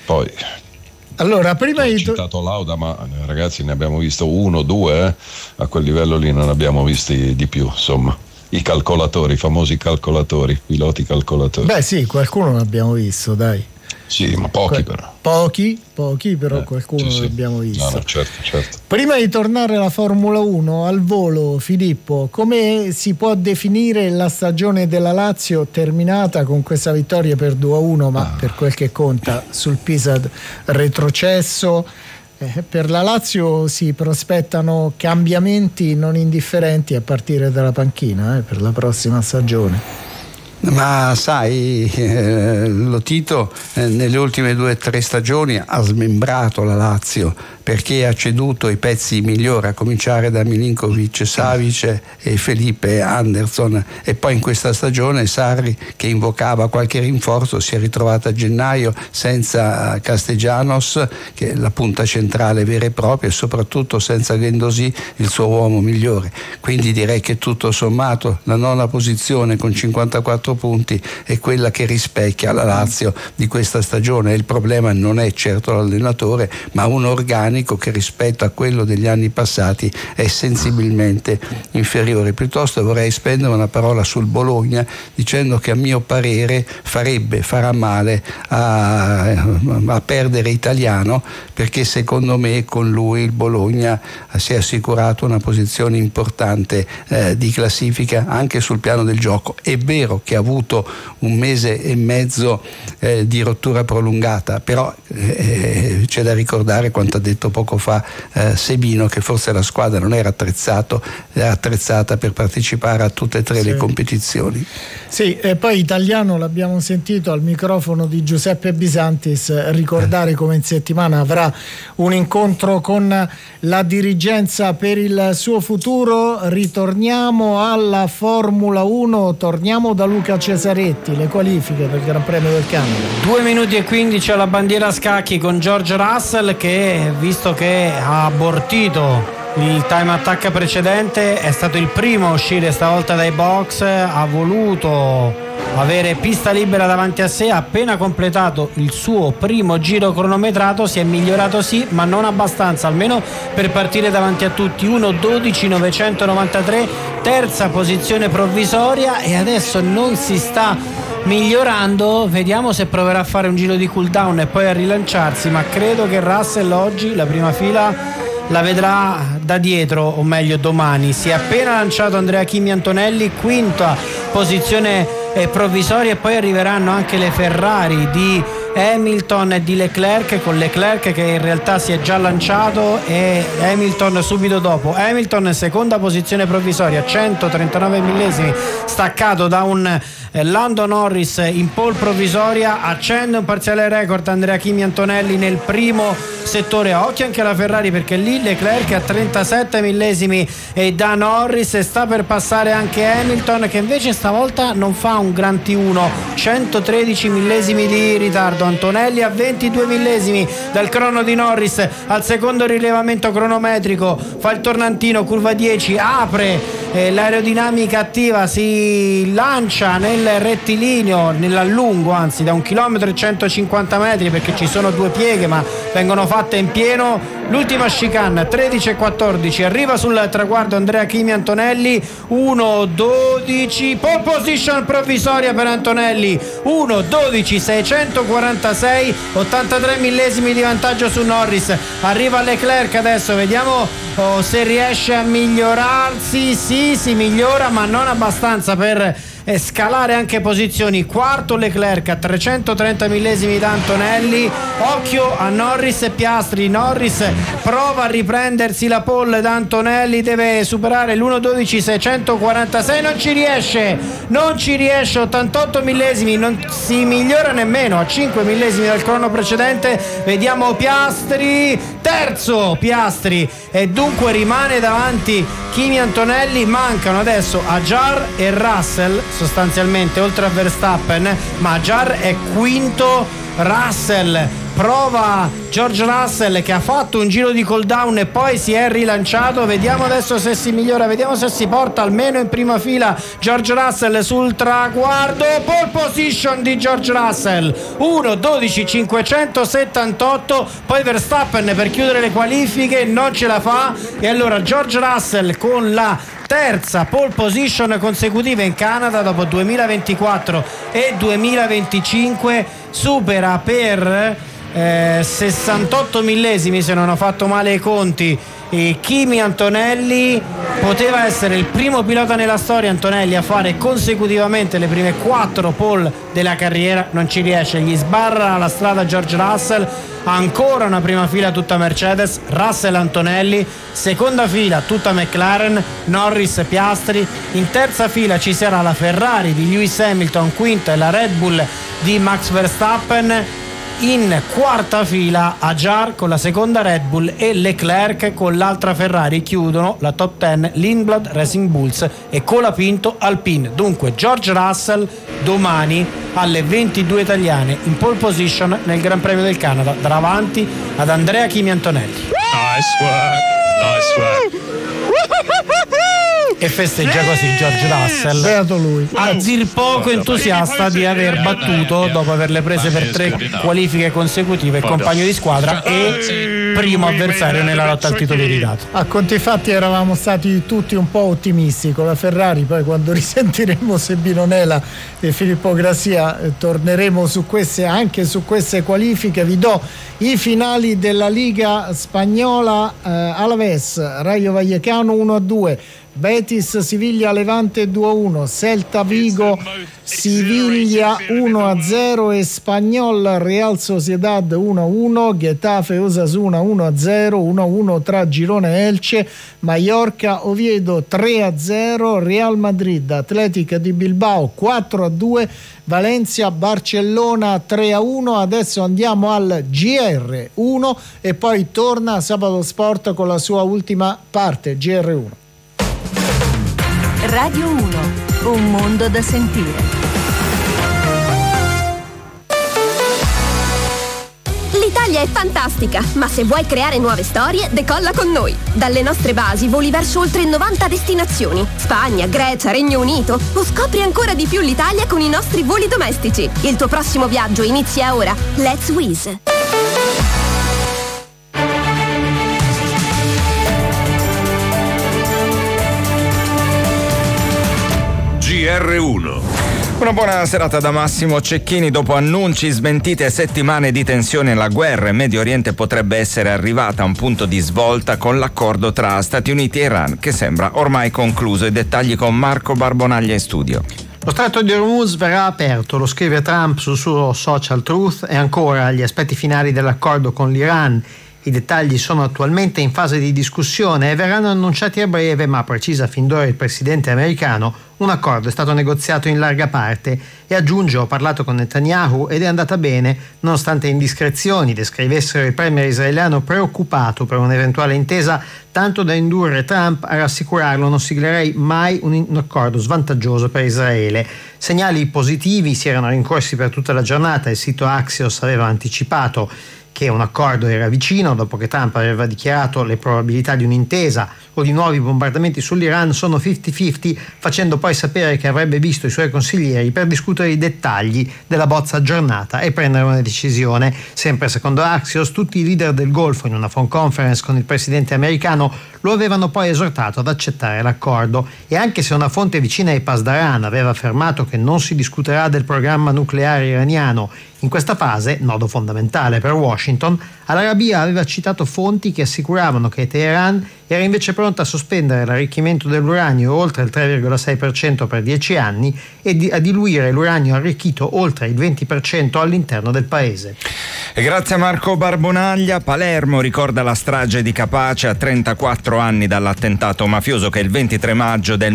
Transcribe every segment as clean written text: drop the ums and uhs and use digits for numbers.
Poi allora, prima ho citato Lauda, ma ragazzi ne abbiamo visto 1, 2, a quel livello lì non abbiamo visti di più, insomma. I calcolatori, i famosi calcolatori, piloti calcolatori. Beh sì, qualcuno l'abbiamo visto, dai. Sì, ma pochi però. Pochi, però qualcuno sì. l'abbiamo visto. No, certo. Prima di tornare alla Formula 1, al volo, Filippo, come si può definire la stagione della Lazio terminata con questa vittoria per 2-1, ma per quel che conta sul Pisa retrocesso? Per la Lazio si prospettano cambiamenti non indifferenti a partire dalla panchina per la prossima stagione. Ma sai, lo Tito nelle ultime 2 o 3 stagioni ha smembrato la Lazio, perché ha ceduto i pezzi migliori, a cominciare da Milinkovic, Savic e Felipe Anderson, e poi in questa stagione Sarri, che invocava qualche rinforzo, si è ritrovato a gennaio senza Castellanos, che è la punta centrale vera e propria, e soprattutto senza Guendouzi, il suo uomo migliore. Quindi direi che tutto sommato la 9ª posizione con 54 punti è quella che rispecchia la Lazio di questa stagione. Il problema non è certo l'allenatore, ma un organico che rispetto a quello degli anni passati è sensibilmente inferiore. Piuttosto vorrei spendere una parola sul Bologna, dicendo che a mio parere farà male a perdere Italiano, perché secondo me con lui il Bologna si è assicurato una posizione importante di classifica anche sul piano del gioco. È vero che ha avuto un mese e mezzo di rottura prolungata, però c'è da ricordare quanto ha detto poco fa Sebino, che forse la squadra non era attrezzata per partecipare a tutte e 3 le competizioni. Sì, e poi Italiano l'abbiamo sentito al microfono di Giuseppe Bisantis ricordare come in settimana avrà un incontro con la dirigenza per il suo futuro. Ritorniamo alla Formula 1, torniamo da Luca Cesaretti, le qualifiche per il Gran Premio del Canada. 2 minuti e 15 alla bandiera a scacchi con George Russell, che visto che ha abortito il time attack precedente è stato il primo a uscire stavolta dai box, ha voluto avere pista libera davanti a sé, ha appena completato il suo primo giro cronometrato, si è migliorato sì, ma non abbastanza, almeno per partire davanti a tutti. 1:12.993, terza posizione provvisoria, e adesso non si sta migliorando. Vediamo se proverà a fare un giro di cool down e poi a rilanciarsi, ma credo che Russell oggi la prima fila la vedrà da dietro, o meglio domani. Si è appena lanciato Andrea Kimi Antonelli, quinta posizione provvisoria, e poi arriveranno anche le Ferrari di Hamilton e di Leclerc, con Leclerc che in realtà si è già lanciato e Hamilton subito dopo. Hamilton seconda posizione provvisoria, 139 millesimi, staccato da un Lando Norris in pole provvisoria. Accende un parziale record Andrea Kimi Antonelli nel primo settore. Occhio anche alla Ferrari, perché lì Leclerc a 37 millesimi e da Norris, e sta per passare anche Hamilton, che invece stavolta non fa un gran T1, 113 millesimi di ritardo. Antonelli a 22 millesimi dal crono di Norris al secondo rilevamento cronometrico, fa il tornantino, curva 10, apre l'aerodinamica attiva, si lancia nel rettilineo, nell'allungo, anzi da 1,150 km, perché ci sono 2 pieghe ma vengono fatte in pieno. L'ultima chicane 13:14, arriva sul traguardo Andrea Kimi Antonelli, 1:12, pole position provvisoria per Antonelli, 1:12.646, 83 millesimi di vantaggio su Norris. Arriva Leclerc adesso, vediamo se riesce a migliorarsi. Sì, si migliora, ma non abbastanza per scalare anche posizioni. Quarto Leclerc a 330 millesimi da Antonelli. Occhio a Norris e Piastri. Norris prova a riprendersi la pole da Antonelli, deve superare l'1:12.646, non ci riesce, 88 millesimi, non si migliora nemmeno, a 5 millesimi dal crono precedente. Vediamo Piastri, terzo Piastri, e dunque rimane davanti Kimi Antonelli. Mancano adesso Hadjar e Russell sostanzialmente, oltre a Verstappen, ma Hadjar è quinto Russell, prova George Russell che ha fatto un giro di cooldown e poi si è rilanciato. Vediamo adesso se si migliora, vediamo se si porta almeno in prima fila George Russell sul traguardo. Pole position di George Russell, 1:12.578. Poi Verstappen per chiudere le qualifiche non ce la fa, e allora George Russell con la terza pole position consecutiva in Canada dopo 2024 e 2025, supera per 68 millesimi, se non ho fatto male i conti, e Kimi Antonelli. Poteva essere il primo pilota nella storia, Antonelli, a fare consecutivamente le prime 4 pole della carriera, non ci riesce, gli sbarra la strada George Russell. Ancora una prima fila tutta Mercedes, Russell Antonelli, seconda fila tutta McLaren, Norris Piastri, in terza fila ci sarà la Ferrari di Lewis Hamilton, quinta, e la Red Bull di Max Verstappen. In quarta fila Hadjar con la seconda Red Bull e Leclerc con l'altra Ferrari. Chiudono la top 10 Lindblad Racing Bulls e Colapinto Alpine. Dunque George Russell domani alle 22 italiane in pole position nel Gran Premio del Canada davanti ad Andrea Kimi Antonelli. Nice work. E festeggia così George Russell, beato lui, a dir poco entusiasta di aver battuto, dopo averle prese per 3 qualifiche consecutive, il compagno di squadra e primo avversario nella lotta al titolo iridato. A conti fatti eravamo stati tutti un po' ottimisti con la Ferrari, poi quando risentiremo Sebino Nela e Filippo Grassia torneremo su queste, anche su queste qualifiche. Vi do i finali della Liga Spagnola. Alaves Rayo Vallecano 1-2, Betis Siviglia Levante 2-1, Celta Vigo Siviglia 1-0, Espanyol Real Sociedad 1-1, Getafe Osasuna 1-0, 1-1 tra Girona e Elche, Mallorca Oviedo 3-0, Real Madrid Athletic di Bilbao 4-2, Valencia Barcellona 3-1. Adesso andiamo al GR1 e poi torna Sabato Sport con la sua ultima parte, GR1. Radio 1, un mondo da sentire. L'Italia è fantastica, ma se vuoi creare nuove storie, decolla con noi. Dalle nostre basi voli verso oltre 90 destinazioni: Spagna, Grecia, Regno Unito, o scopri ancora di più l'Italia con i nostri voli domestici. Il tuo prossimo viaggio inizia ora. Let's Wizz. GR1. Una buona serata da Massimo Cecchini. Dopo annunci, smentite e settimane di tensione, la guerra in Medio Oriente potrebbe essere arrivata a un punto di svolta con l'accordo tra Stati Uniti e Iran, che sembra ormai concluso. I dettagli con Marco Barbonaglia in studio. Lo stretto di Hormuz verrà aperto, lo scrive Trump sul suo social Truth, e ancora gli aspetti finali dell'accordo con l'Iran. I dettagli sono attualmente in fase di discussione e verranno annunciati a breve, ma precisa fin d'ora il presidente americano, un accordo è stato negoziato in larga parte, e aggiunge: ho parlato con Netanyahu ed è andata bene, nonostante indiscrezioni descrivessero il premier israeliano preoccupato per un'eventuale intesa, tanto da indurre Trump a rassicurarlo: non siglerei mai un accordo svantaggioso per Israele. Segnali positivi si erano rincorsi per tutta la giornata. Il sito Axios aveva anticipato che un accordo era vicino dopo che Trump aveva dichiarato le probabilità di un'intesa o di nuovi bombardamenti sull'Iran sono 50-50, facendo poi sapere che avrebbe visto i suoi consiglieri per discutere i dettagli della bozza aggiornata e prendere una decisione. Sempre secondo Axios, tutti i leader del Golfo in una phone conference con il presidente americano lo avevano poi esortato ad accettare l'accordo, e anche se una fonte vicina ai Pasdaran aveva affermato che non si discuterà del programma nucleare iraniano in questa fase, nodo fondamentale per Washington, Al-Arabiya aveva citato fonti che assicuravano che Teheran era invece pronta a sospendere l'arricchimento dell'uranio oltre il 3,6% per 10 anni e a diluire l'uranio arricchito oltre il 20% all'interno del paese. E grazie a Marco Barbonaglia. Palermo ricorda la strage di Capace a 34 anni dall'attentato mafioso che il 23 maggio del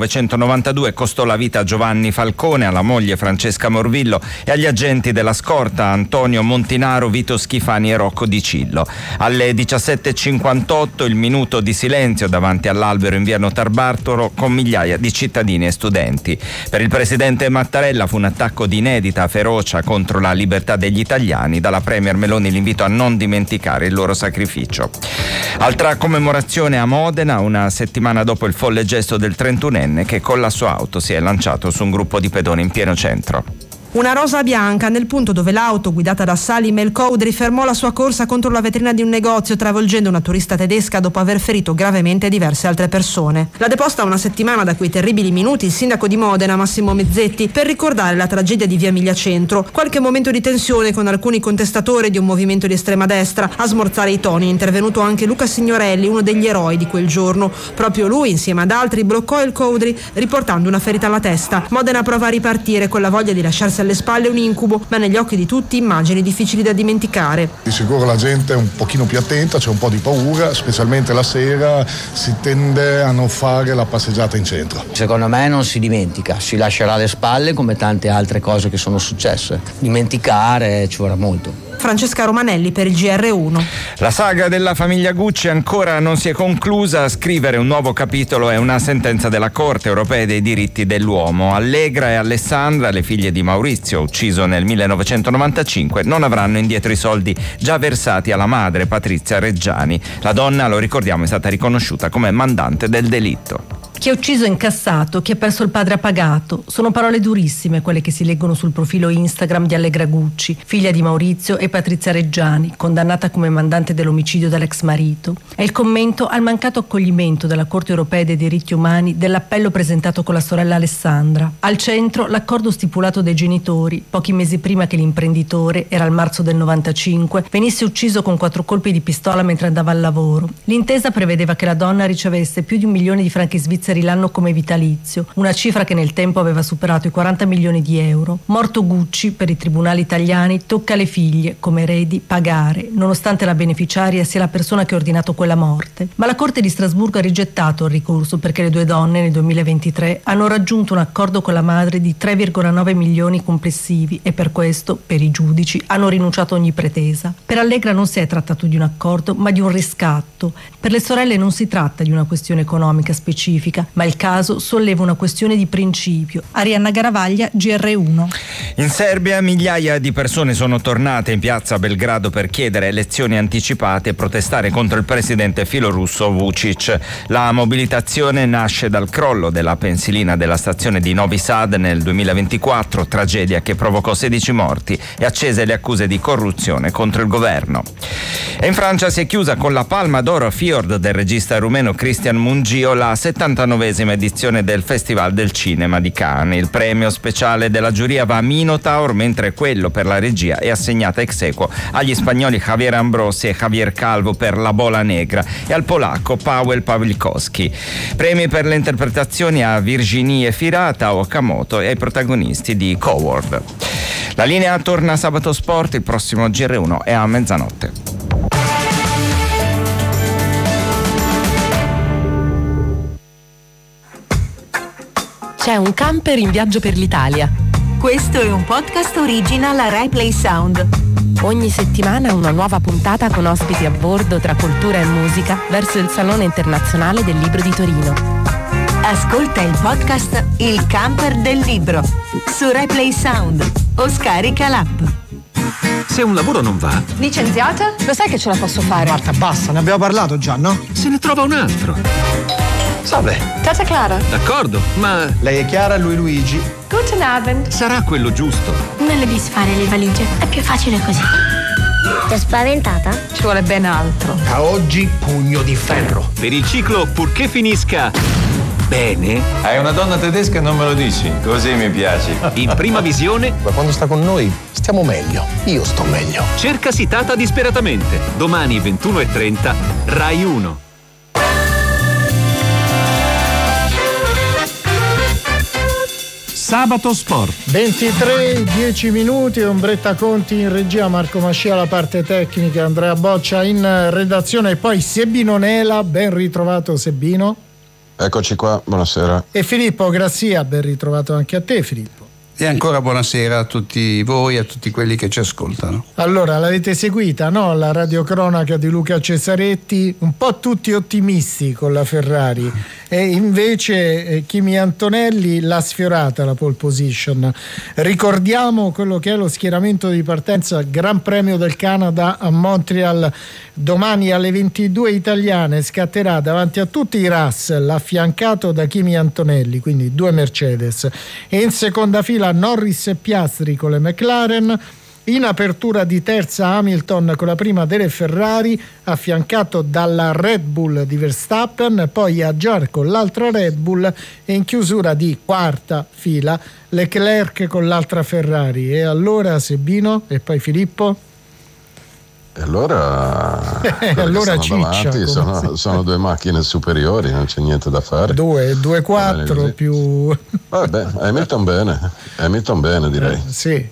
1992 costò la vita a Giovanni Falcone, alla moglie Francesca Morvillo e agli agenti della scorta Antonio Montinaro, Vito Schifani e Rocco Di Cillo. Alle 17:58 il minuto minuto di silenzio davanti all'albero in via Notarbartolo con migliaia di cittadini e studenti. Per il presidente Mattarella fu un attacco di inedita ferocia contro la libertà degli italiani. Dalla premier Meloni l'invito a non dimenticare il loro sacrificio. Altra commemorazione a Modena, una settimana dopo il folle gesto del 31enne che con la sua auto si è lanciato su un gruppo di pedoni in pieno centro. Una rosa bianca nel punto dove l'auto guidata da Salim El Khoudry fermò la sua corsa contro la vetrina di un negozio, travolgendo una turista tedesca dopo aver ferito gravemente diverse altre persone. La deposta a una settimana da quei terribili minuti il sindaco di Modena Massimo Mezzetti per ricordare la tragedia di via Emilia Centro. Qualche momento di tensione con alcuni contestatori di un movimento di estrema destra. A smorzare i toni è intervenuto anche Luca Signorelli, uno degli eroi di quel giorno. Proprio lui, insieme ad altri, bloccò El Khoudry riportando una ferita alla testa. Modena prova a ripartire con la voglia di lasciarsi alle spalle un incubo, ma negli occhi di tutti immagini difficili da dimenticare. Di sicuro la gente è un pochino più attenta, c'è un po' di paura, specialmente la sera si tende a non fare la passeggiata in centro. Secondo me non si dimentica, si lascerà alle spalle come tante altre cose che sono successe. Dimenticare ci vorrà molto. Francesca Romanelli per il GR1. La saga della famiglia Gucci ancora non si è conclusa. A scrivere un nuovo capitolo è una sentenza della Corte europea dei diritti dell'uomo. Allegra e Alessandra, le figlie di Maurizio, ucciso nel 1995, non avranno indietro i soldi già versati alla madre, Patrizia Reggiani. La donna, lo ricordiamo, è stata riconosciuta come mandante del delitto. Chi ha ucciso è incassato, chi ha perso il padre ha pagato. Sono parole durissime quelle che si leggono sul profilo Instagram di Allegra Gucci, figlia di Maurizio e Patrizia Reggiani, condannata come mandante dell'omicidio dall'ex marito. È il commento al mancato accoglimento dalla Corte europea dei diritti umani dell'appello presentato con la sorella Alessandra. Al centro l'accordo stipulato dai genitori, pochi mesi prima che l'imprenditore, era il marzo del 95, venisse ucciso con 4 colpi di pistola mentre andava al lavoro. L'intesa prevedeva che la donna ricevesse più di 1 milione di franchi svizzeri l'anno come vitalizio, una cifra che nel tempo aveva superato i 40 milioni di euro. Morto Gucci, per i tribunali italiani tocca alle figlie, come eredi, pagare, nonostante la beneficiaria sia la persona che ha ordinato quella morte. Ma la Corte di Strasburgo ha rigettato il ricorso perché le due donne nel 2023 hanno raggiunto un accordo con la madre di 3,9 milioni complessivi e per questo, per i giudici, hanno rinunciato a ogni pretesa. Per Allegra non si è trattato di un accordo, ma di un riscatto. Per le sorelle non si tratta di una questione economica specifica, ma il caso solleva una questione di principio. Arianna Garavaglia, GR1. In Serbia migliaia di persone sono tornate in piazza a Belgrado per chiedere elezioni anticipate e protestare contro il presidente filorusso Vučić. La mobilitazione nasce dal crollo della pensilina della stazione di Novi Sad nel 2024, tragedia che provocò 16 morti e accese le accuse di corruzione contro il governo. E in Francia si è chiusa con la Palma d'Oro a Fjord del regista rumeno Cristian Mungiu la 79esima edizione del Festival del Cinema di Cannes. Il premio speciale della giuria va a Minotaur, mentre quello per la regia è assegnata ex aequo agli spagnoli Javier Ambrosi e Javier Calvo per La Bola Negra e al polacco Paweł Pawlikowski. Premi per le interpretazioni a Virginie Fira, Tao Okamoto e ai protagonisti di Coward. La linea torna a Sabato Sport, il prossimo GR1 è a mezzanotte. C'è un camper in viaggio per l'Italia. Questo è un podcast original Rai Play Sound. Ogni settimana una nuova puntata con ospiti a bordo tra cultura e musica verso il Salone Internazionale del Libro di Torino. Ascolta il podcast Il Camper del Libro su Rai Play Sound o scarica l'app. Se un lavoro non va... Licenziata? Lo sai che ce la posso fare? Marta, basta, ne abbiamo parlato già, no? Se ne trova un altro. Salve. Tata Clara. D'accordo, ma... Lei è Chiara, lui Luigi. Guten Abend. Sarà quello giusto. Non le disfare le valigie, è più facile così. Ti è spaventata? Ci vuole ben altro. Da oggi pugno di ferro. Per il ciclo purché finisca bene. Hai una donna tedesca e non me lo dici, così mi piaci. In prima visione. Ma quando sta con noi stiamo meglio. Io sto meglio. Cerca Sitata disperatamente. Domani 21:30, Rai 1. Sabato Sport. 23, 10 minuti, Ombretta Conti in regia, Marco Mascia alla parte tecnica, Andrea Boccia in redazione e poi Sebino Nela, ben ritrovato Sebino. Eccoci qua, buonasera. E Filippo Grassia, ben ritrovato anche a te Filippo. E ancora buonasera a tutti voi, a tutti quelli che ci ascoltano. Allora, l'avete seguita, no? La radiocronaca di Luca Cesaretti, un po' tutti ottimisti con la Ferrari, e invece Kimi Antonelli l'ha sfiorata la pole position. Ricordiamo quello che è lo schieramento di partenza Gran Premio del Canada a Montreal. Domani alle 22 italiane scatterà davanti a tutti i Russell, affiancato da Kimi Antonelli, quindi 2 Mercedes, e in seconda fila Norris e Piastri con le McLaren. In apertura di terza Hamilton con la prima delle Ferrari, affiancato dalla Red Bull di Verstappen, poi a Jar con l'altra Red Bull, e in chiusura di quarta fila Leclerc con l'altra Ferrari. E allora Sebino e poi Filippo? E allora, allora ciccia, sono 2 macchine superiori, non c'è niente da fare. 2-4 più. Vabbè, Hamilton bene direi. Sì.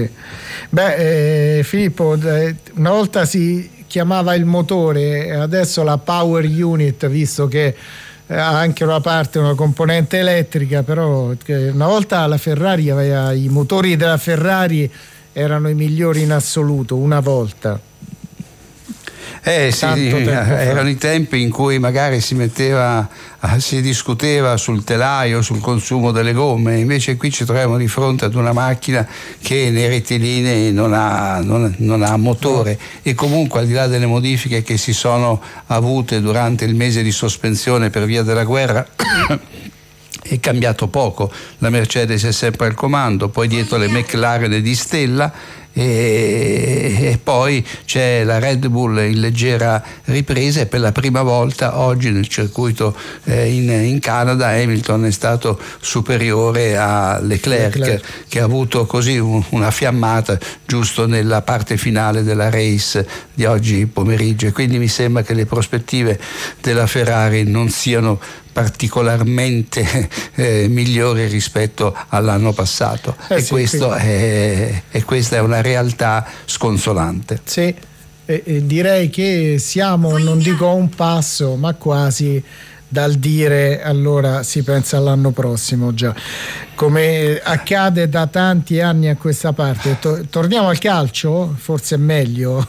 Filippo, una volta si chiamava il motore, adesso la power unit, visto che ha anche una componente elettrica, però una volta la Ferrari aveva, i motori della Ferrari erano i migliori in assoluto, una volta. Sì, erano i tempi in cui magari si discuteva sul telaio, sul consumo delle gomme, invece qui ci troviamo di fronte ad una macchina che nei rettilinei non ha motore, e comunque al di là delle modifiche che si sono avute durante il mese di sospensione per via della guerra è cambiato poco. La Mercedes è sempre al comando, poi dietro le McLaren di Stella, e poi c'è la Red Bull in leggera ripresa, e per la prima volta oggi nel circuito in Canada Hamilton è stato superiore a Leclerc, che ha avuto così una fiammata giusto nella parte finale della race di oggi pomeriggio, e quindi mi sembra che le prospettive della Ferrari non siano particolarmente migliori rispetto all'anno passato, questa è una realtà sconsolante. Sì, direi che siamo, non dico a un passo, ma quasi dal dire allora si pensa all'anno prossimo già, come accade da tanti anni a questa parte. Torniamo al calcio, forse è meglio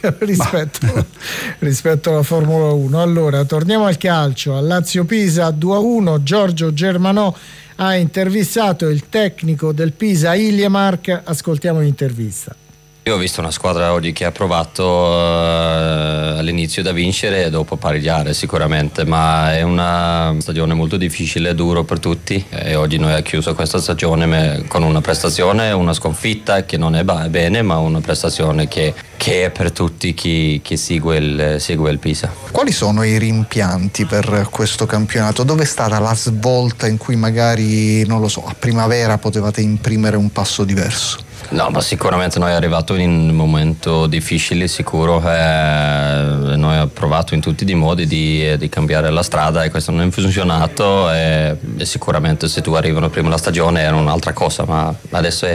rispetto alla Formula 1. Allora torniamo al calcio, al Lazio-Pisa 2-1. Giorgio Germanò ha intervistato il tecnico del Pisa Iliemark, ascoltiamo l'intervista. Io ho visto una squadra oggi che ha provato all'inizio da vincere e dopo pareggiare sicuramente, ma è una stagione molto difficile, duro per tutti, e oggi noi abbiamo chiuso questa stagione con una prestazione, una sconfitta che non è bene, ma una prestazione che è per tutti chi segue il Pisa. Quali sono i rimpianti per questo campionato? Dove è stata la svolta in cui magari, non lo so, a primavera potevate imprimere un passo diverso? No, ma sicuramente noi è arrivato in un momento difficile, sicuro. Noi abbiamo provato in tutti i modi di cambiare la strada, e questo non è funzionato, e sicuramente se tu arrivi prima la stagione era un'altra cosa, ma adesso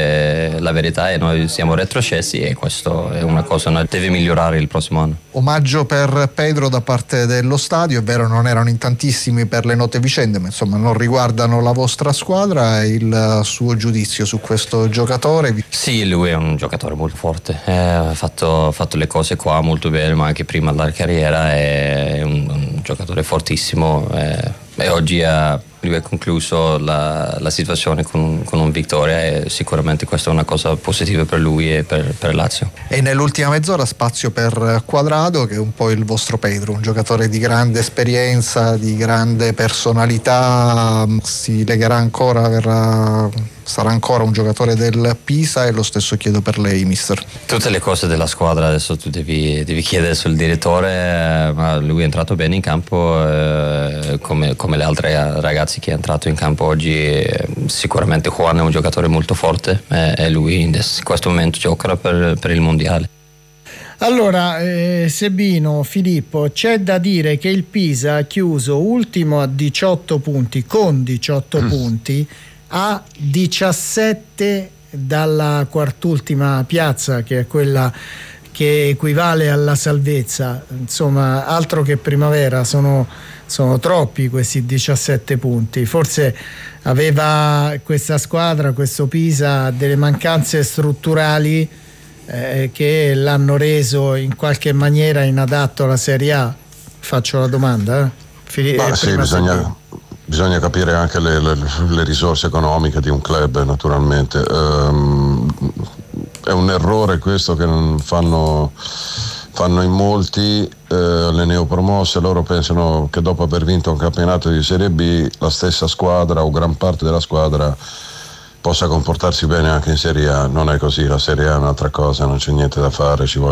la verità è che noi siamo retrocessi, e questo è una cosa che deve migliorare il prossimo anno. Omaggio per Pedro da parte dello stadio, è vero non erano in tantissimi per le note vicende, ma insomma non riguardano la vostra squadra. Il suo giudizio su questo giocatore? Sì, lui è un giocatore molto forte, ha fatto le cose qua molto bene, ma anche prima della carriera è un giocatore fortissimo, e oggi lui ha concluso la situazione con un vittoria, e sicuramente questa è una cosa positiva per lui e per Lazio. E nell'ultima mezz'ora spazio per Quadrado, che è un po' il vostro Pedro, un giocatore di grande esperienza, di grande personalità, si legherà ancora, sarà ancora un giocatore del Pisa, e lo stesso chiedo per lei, mister. Tutte le cose della squadra adesso tu devi chiedere sul direttore, ma lui è entrato bene in campo, come le altre ragazzi che è entrato in campo oggi. Sicuramente Juan è un giocatore molto forte, e lui in questo momento gioca per il mondiale. Allora, Sebino, Filippo, c'è da dire che il Pisa ha chiuso ultimo a 18 punti, con 18 punti, a 17 dalla quartultima piazza, che è quella che equivale alla salvezza. Insomma, altro che primavera, sono troppi questi 17 punti. Forse aveva questa squadra, questo Pisa, delle mancanze strutturali che l'hanno reso in qualche maniera inadatto alla Serie A. Faccio la domanda. Sì, bisogna capire anche le risorse economiche di un club, naturalmente. È un errore questo che fanno in molti, le neopromosse. Loro pensano che dopo aver vinto un campionato di Serie B la stessa squadra o gran parte della squadra possa comportarsi bene anche in Serie A. Non è così, la Serie A è un'altra cosa, non c'è niente da fare, ci vogliono